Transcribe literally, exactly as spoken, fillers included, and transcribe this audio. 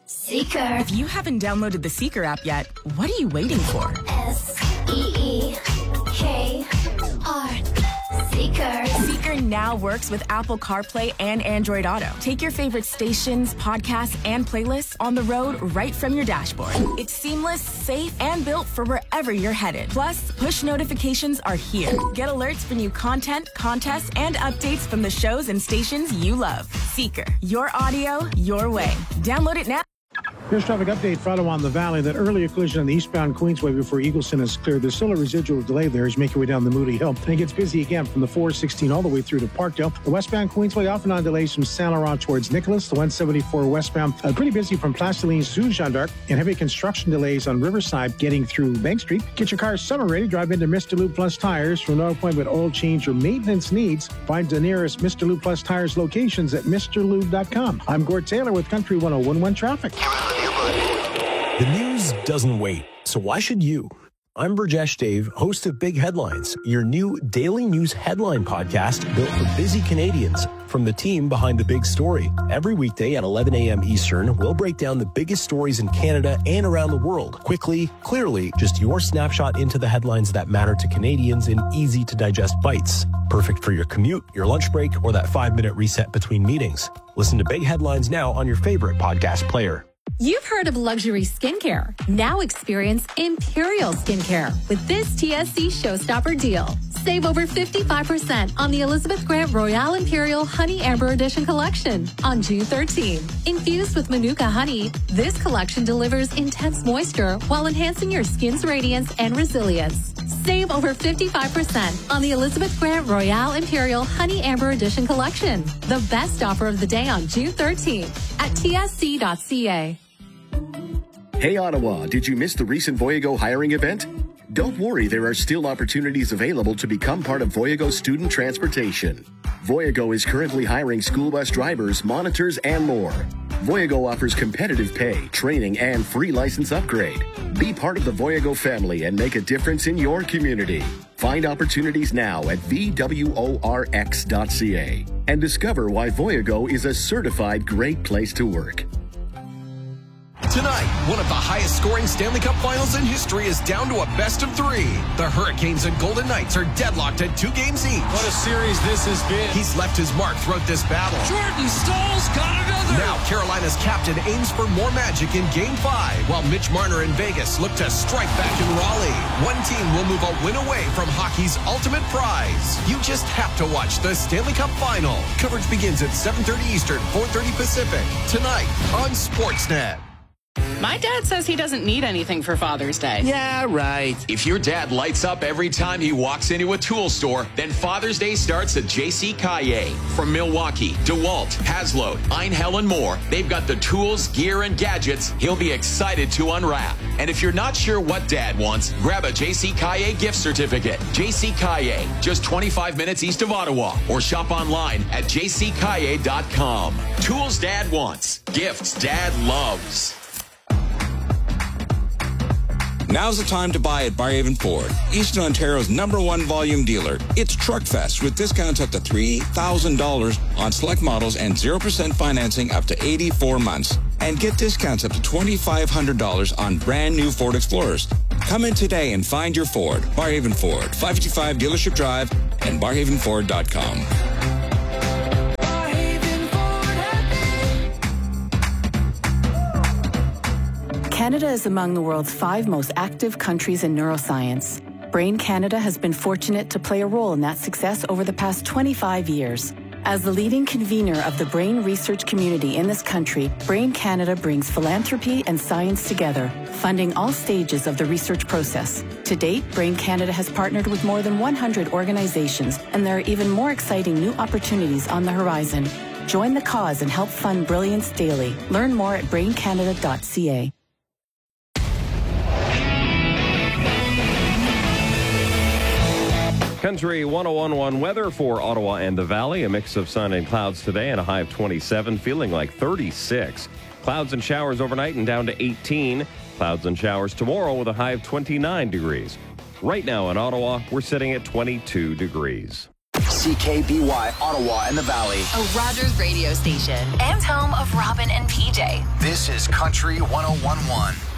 Seeker. If you haven't downloaded the Seeker app yet, what are you waiting for? S E E K R. Seeker. Seeker now works with Apple CarPlay and Android Auto. Take your favorite stations, podcasts, and playlists on the road right from your dashboard. It's seamless, safe, and built for wherever you're headed. Plus, push notifications are here. Get alerts for new content, contests, and updates from the shows and stations you love. Seeker. Your audio, your way. Download it now. Here's traffic update for Ottawa and the Valley. That earlier collision on the eastbound Queensway before Eagleson is clear. There's still a residual delay there as you make your way down the Moody Hill. And it gets busy again from the four sixteen all the way through to Parkdale. The westbound Queensway often on delays from Saint Laurent towards Nicholas. The one seventy-four westbound uh, pretty busy from Place de Ligne to Jeanne d'Arc. And heavy construction delays on Riverside getting through Bank Street. Get your car summer ready. Drive into Mister Lube Plus Tires for no appointment oil change or maintenance needs. Find the nearest Mister Lube Plus Tires locations at Mr Lube dot com. I'm Gord Taylor with Country one oh one point one Traffic. The news doesn't wait, so why should you? I'm Burjesh Dave, host of Big Headlines, your new daily news headline podcast built for busy Canadians from the team behind the big story. Every weekday at eleven a.m. Eastern, we'll break down the biggest stories in Canada and around the world. Quickly, clearly, just your snapshot into the headlines that matter to Canadians in easy-to-digest bites. Perfect for your commute, your lunch break, or that five-minute reset between meetings. Listen to Big Headlines now on your favorite podcast player. You've heard of luxury skincare. Now experience Imperial Skincare with this T S C Showstopper deal. Save over fifty-five percent on the Elizabeth Grant Royale Imperial Honey Amber Edition collection on June thirteenth. Infused with Manuka honey, this collection delivers intense moisture while enhancing your skin's radiance and resilience. Save over fifty-five percent on the Elizabeth Grant Royale Imperial Honey Amber Edition collection. The best offer of the day on June thirteenth at T S C dot C A. Hey Ottawa, did you miss the recent Voyago hiring event? Don't worry, there are still opportunities available to become part of Voyago student transportation. Voyago is currently hiring school bus drivers, monitors, and more. Voyago offers competitive pay, training, and free license upgrade. Be part of the Voyago family and make a difference in your community. Find opportunities now at V W O R X dot C A and discover why Voyago is a certified great place to work. Tonight, one of the highest scoring Stanley Cup finals in history is down to a best of three. The Hurricanes and Golden Knights are deadlocked at two games each. What a series this has been. He's left his mark throughout this battle. Jordan Staal's got another. Now Carolina's captain aims for more magic in game five, while Mitch Marner in Vegas look to strike back in Raleigh. One team will move a win away from hockey's ultimate prize. You just have to watch the Stanley Cup final. Coverage begins at seven thirty Eastern, four thirty Pacific, tonight on Sportsnet. My dad says he doesn't need anything for Father's Day. Yeah, right. If your dad lights up every time he walks into a tool store, then Father's Day starts at J C Caillet. From Milwaukee, DeWalt, Haslo, Einhell, and more, they've got the tools, gear, and gadgets he'll be excited to unwrap. And if you're not sure what Dad wants, grab a J C Caillet gift certificate. J C Caillet, just twenty-five minutes east of Ottawa, or shop online at j c caillet dot com. Tools Dad wants, gifts Dad loves. Now's the time to buy at Barrhaven Ford, Eastern Ontario's number one volume dealer. It's Truckfest with discounts up to three thousand dollars on select models and zero percent financing up to eighty-four months. And get discounts up to twenty-five hundred dollars on brand new Ford Explorers. Come in today and find your Ford. Barrhaven Ford, five fifty-five Dealership Drive and barrhaven ford dot com. Canada is among the world's five most active countries in neuroscience. Brain Canada has been fortunate to play a role in that success over the past twenty-five years. As the leading convener of the brain research community in this country, Brain Canada brings philanthropy and science together, funding all stages of the research process. To date, Brain Canada has partnered with more than one hundred organizations, and there are even more exciting new opportunities on the horizon. Join the cause and help fund brilliance daily. Learn more at brain canada dot c a. Country one oh one point one weather for Ottawa and the Valley. A mix of sun and clouds today and a high of twenty-seven, feeling like thirty-six. Clouds and showers overnight and down to eighteen. Clouds and showers tomorrow with a high of twenty-nine degrees. Right now in Ottawa, we're sitting at twenty-two degrees. C K B Y, Ottawa and the Valley. A Rogers radio station and home of Robin and Peter. D J. This is Country one oh one point one.